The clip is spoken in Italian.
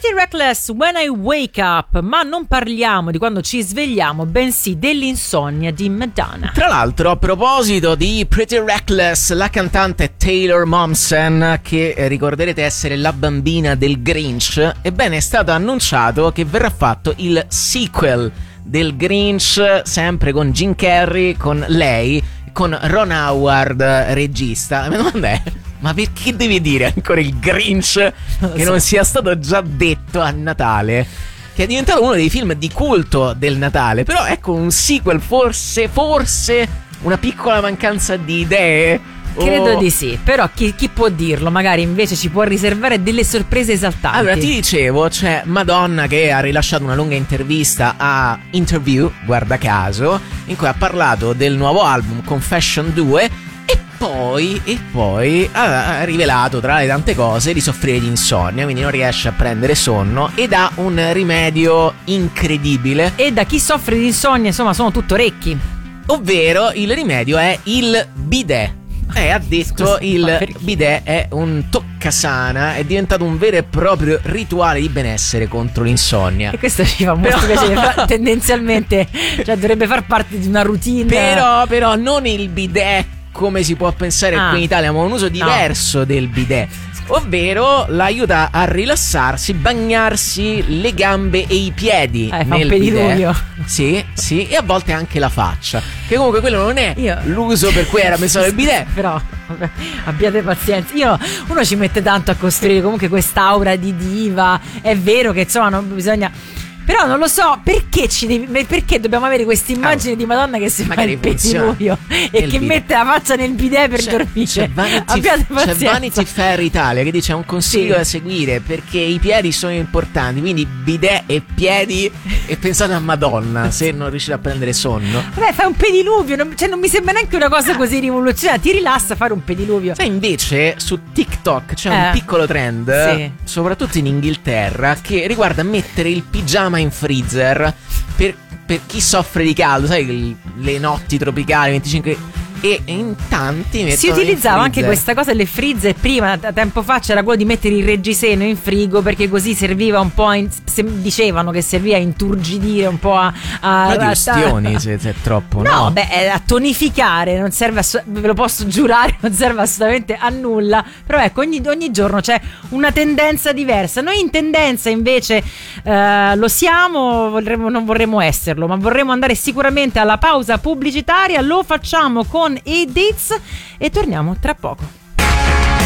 Pretty Reckless When I Wake Up, ma non parliamo di quando ci svegliamo, bensì dell'insonnia di Madonna. Tra l'altro, a proposito di Pretty Reckless, la cantante Taylor Momsen, che ricorderete essere la bambina del Grinch, ebbene è stato annunciato che verrà fatto il sequel del Grinch, sempre con Jim Carrey, con lei, con Ron Howard regista. La mia domanda è: ma perché devi dire ancora il Grinch che non sia stato già detto a Natale? Che è diventato uno dei film di culto del Natale. Però ecco, un sequel, forse una piccola mancanza di idee. Credo di sì, però chi può dirlo? Magari invece ci può riservare delle sorprese esaltanti. Allora, ti dicevo, c'è Madonna che ha rilasciato una lunga intervista a Interview, guarda caso, in cui ha parlato del nuovo album Confession 2 e poi ha rivelato, tra le tante cose, di soffrire di insonnia, quindi non riesce a prendere sonno ed ha un rimedio incredibile. E da chi soffre di insonnia, insomma, sono tutto orecchi. Ovvero, il rimedio è il bidet. Ha detto il bidet è un toccasana, è diventato un vero e proprio rituale di benessere contro l'insonnia. E questo ci fa molto piacere. Tendenzialmente, cioè, dovrebbe far parte di una routine. Però non il bidet come si può pensare qui in Italia, ma un uso diverso del bidet. Ovvero l'aiuta a rilassarsi, bagnarsi le gambe e i piedi nel bidet. Sì, e a volte anche la faccia. Che comunque quello non è l'uso per cui era pensato il bidet. Però abbiate pazienza. Uno ci mette tanto a costruire comunque quest'aura di diva. È vero che insomma non bisogna. Però non lo so perché dobbiamo avere questa immagine di Madonna che si fa il pettiluvio e che mette la faccia nel bidet per dormire. C'è Vanity Fair Italia che dice: è un consiglio da seguire perché i piedi sono importanti, quindi bidet e piedi, e pensate a Madonna se non riuscite a prendere sonno. Vabbè, fai un pediluvio, non mi sembra neanche una cosa così rivoluzionaria. Ti rilassa fare un pediluvio. Sai, invece su TikTok c'è un piccolo trend, soprattutto in Inghilterra, che riguarda mettere il pigiama in freezer per chi soffre di caldo, sai, le notti tropicali 25, e in tanti si utilizzava anche questa cosa delle freezer. Prima, tempo fa, c'era quello di mettere il reggiseno in frigo perché così serviva un po' dicevano che serviva a inturgidire un po' di ustioni se è troppo, a tonificare. Non serve ve lo posso giurare, non serve assolutamente a nulla. Però ecco, ogni giorno c'è una tendenza diversa. Noi in tendenza invece lo siamo, non vorremmo esserlo, ma vorremmo andare sicuramente alla pausa pubblicitaria. Lo facciamo con Edits e torniamo tra poco.